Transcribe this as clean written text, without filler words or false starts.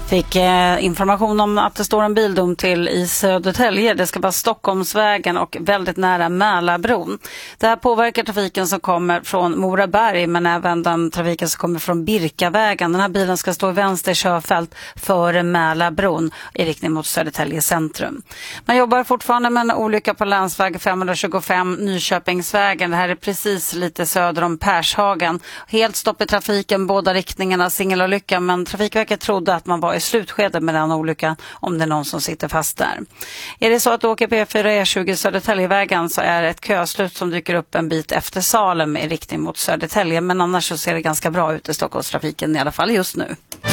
Fick information om att det står en bildom till i Södertälje. Det ska vara Stockholmsvägen och väldigt nära Mälarbron. Det här påverkar trafiken som kommer från Moraberg, men även den trafiken som kommer från Birkavägen. Den här bilen ska stå i vänster körfält före Mälarbron i riktning mot Södertälje centrum. Man jobbar fortfarande med en olycka på länsväg 525 Nyköpingsvägen. Det här är precis lite söder om Pershagen. Helt stopp i trafiken, båda riktningarna, singelolycka, men Trafikverket trodde att man var i slutskedet med den olyckan om det är någon som sitter fast där. Är det så att du åker P4 E20 Södertäljevägen så är det ett köslut som dyker upp en bit efter Salem i riktning mot Södertälje, men annars så ser det ganska bra ut i Stockholmstrafiken i alla fall just nu.